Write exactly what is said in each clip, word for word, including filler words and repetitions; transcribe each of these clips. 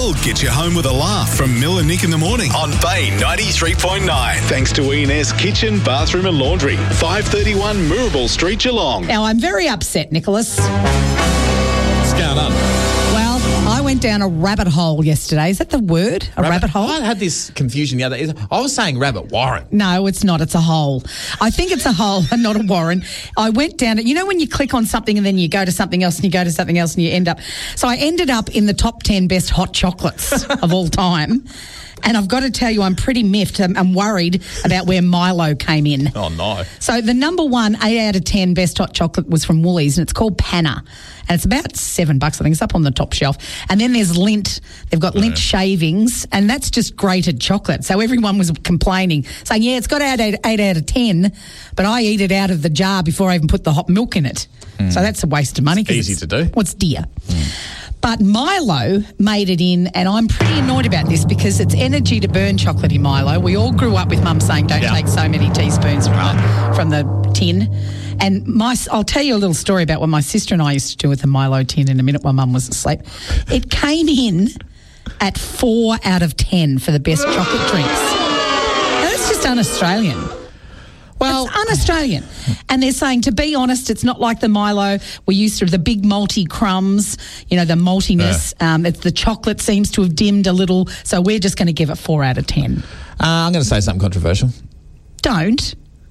We'll get you home with a laugh from Mill and Nick in the morning on Bay ninety-three point nine. Thanks to E and S Kitchen, Bathroom and Laundry, five thirty-one Moorabool Street, Geelong. Now, I'm very upset, Nicholas. What's going on? Well, I went down a rabbit hole yesterday. Is that the word? A rabbit, rabbit hole? I had this confusion the other day. I was saying rabbit warren. No, it's not. It's a hole. I think it's a hole and not a warren. I went down it. You know when you click on something and then you go to something else and you go to something else and you end up. So I ended up in the top ten best hot chocolates of all time. And I've got to tell you, I'm pretty miffed. I'm, I'm worried about where Milo came in. Oh, no. So the number one, eight out of ten best hot chocolate was from Woolies, and it's called Panna. And it's about seven bucks, I think. It's up on the top shelf. And then there's Lindt. They've got Lindt Yeah. shavings, and that's just grated chocolate. So everyone was complaining, saying, yeah, it's got eight, eight, eight out of ten, but I eat it out of the jar before I even put the hot milk in it. Mm. So that's a waste of money. It's easy it's, to do. Well, it's dear. Mm. But Milo made it in, and I'm pretty annoyed about this because it's energy to burn chocolate in Milo. We all grew up with Mum saying don't Yeah. take so many teaspoons from the, from the tin. And my, I'll tell you a little story about what my sister and I used to do with the Milo tin in a minute while Mum was asleep. It came in at four out of ten for the best chocolate drinks. Now, that's just un-Australian. Well, it's un-Australian. And they're saying, to be honest, it's not like the Milo we used to, the big malty crumbs, you know, the maltiness. Yeah. Um, it's, the chocolate seems to have dimmed a little, so we're just going to give it four out of ten. Uh, I'm going to say something controversial. Don't.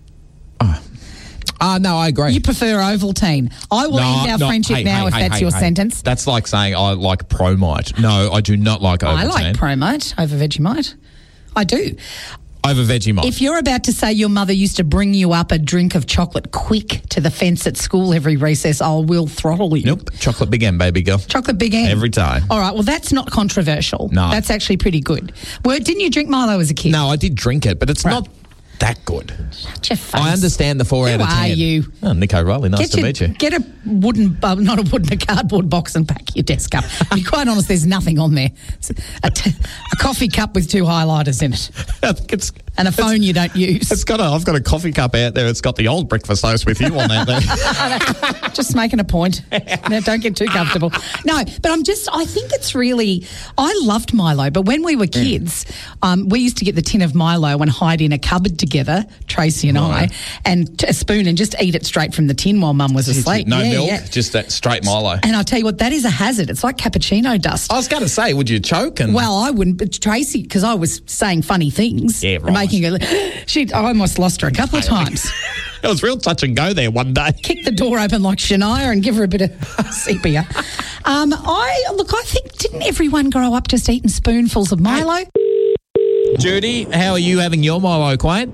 Oh. Uh, no, I agree. You prefer Ovaltine. I will no, end our no, friendship hey, now hey, if hey, that's hey, your hey. sentence. That's like saying I like Promite. No, I do not like Ovaltine. I like Promite over Vegemite. I do. Over Vegemite. If you're about to say your mother used to bring you up a drink of chocolate quick to the fence at school every recess, I will throttle you. Nope. Chocolate Big M, baby girl. Chocolate Big M. Every time. All right, well, that's not controversial. No. That's actually pretty good. Well, didn't you drink Milo as a kid? No, I did drink it, but it's Right. not that good. Shut your face. I understand the four Who out of ten. are you? Oh, Nick O'Reilly, nice Get, to your, meet you. get a wooden, uh, not a wooden, a cardboard box and pack your desk up. To be quite honest, there's nothing on there. It's a, t- a coffee cup with two highlighters in it. I think it's And a phone you don't use. It's got a. I've got a coffee cup out there. It's got the old breakfast toast with you on that there. Just making a point. No, don't get too comfortable. No, but I'm just, I think it's really, I loved Milo, but when we were kids, um, we used to get the tin of Milo and hide in a cupboard together, Tracy and Right. I, and t- a spoon and just eat it straight from the tin while Mum was asleep. No Yeah, milk, yeah. just that straight Milo. And I'll tell you what, that is a hazard. It's like cappuccino dust. I was going to say, would you choke? And Well, I wouldn't, but Tracy, because I was saying funny things. Yeah, and right. Making her, she, I almost lost her a couple of times. it was real touch and go there one day. Kick the door open like Shania and give her a bit of sepia. Um, I look, I think, didn't everyone grow up just eating spoonfuls of Milo? Judy, how are you having your Milo, Quain?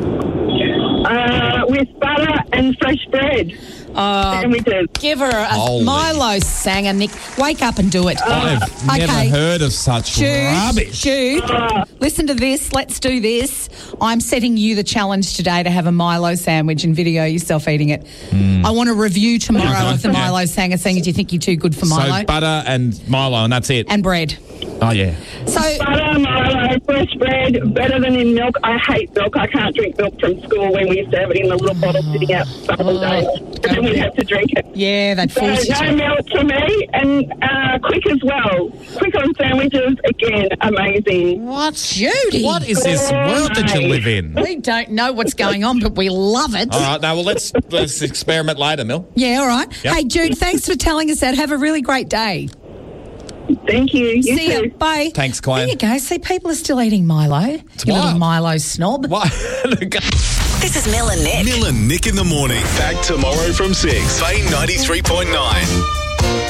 Uh, with butter and fresh bread. Uh, Sandwiches. give her a Holy. Milo sanger, Nick. Wake up and do it. I've Okay. never heard of such Jude, rubbish. Jude, listen to this. Let's do this. I'm setting you the challenge today to have a Milo sandwich and video yourself eating it. Mm. I want a review tomorrow of the Milo sanger saying, do you think you're too good for Milo? So butter and Milo, and that's it. and bread. oh, yeah. So, Butter, Milo, fresh bread, better than in milk. I hate milk. I can't drink milk from school when we used to have it in the little bottle sitting out for a couple of days. And then we'd have to drink it. yeah, they'd So force you no to. milk for me, and uh, quick as well. Quick on sandwiches, again, amazing. What? Judy. What is this world that you live in? We don't know what's going on, but we love it. All right, now, well, let's, let's experiment later, Mill. Yeah, all right. Yep. Hey, Jude, thanks for telling us that. Have a really great day. Thank you. You See too. you. Bye. Thanks, Quain. There you go. See, people are still eating Milo. You little wild. Milo snob. What? This is Mill and Nick. Mill and Nick in the morning. Back tomorrow from six. Bay ninety-three point nine.